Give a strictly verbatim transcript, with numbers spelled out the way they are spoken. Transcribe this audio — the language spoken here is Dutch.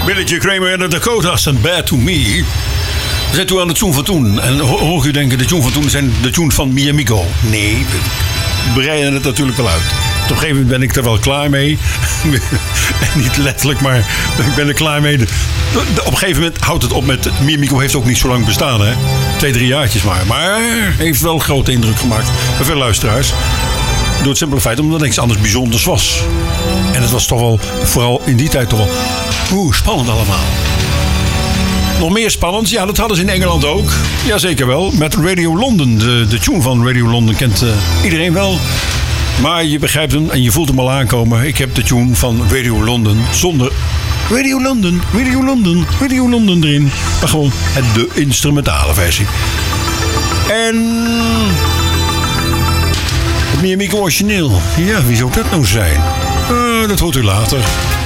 Billetje Kramer en de Dakotas en Bad to Me. We zijn toen aan de tune van toen. En hoor u denken, de tune van toen zijn de tune van Mi Amigo. Nee, we breiden het natuurlijk wel uit. Op een gegeven moment ben ik er wel klaar mee. Niet letterlijk, maar ik ben er klaar mee. De, de, op een gegeven moment houdt het op met... Mi Amigo heeft ook niet zo lang bestaan, hè. Twee, drie jaartjes maar. Maar heeft wel een grote indruk gemaakt bij veel luisteraars. Door het simpele feit omdat er niks anders bijzonders was. En het was toch wel, vooral in die tijd toch wel... Oeh, spannend allemaal. Nog meer spannend? Ja, dat hadden ze in Engeland ook. Jazeker wel. Met Radio London. De, de tune van Radio London kent uh, iedereen wel. Maar je begrijpt hem en je voelt hem al aankomen. Ik heb de tune van Radio London zonder Radio London, Radio London, Radio London erin. Maar gewoon de instrumentale versie. En... het Mi Amigo origineel. Ja, wie zou dat nou zijn? Uh, dat hoort u later.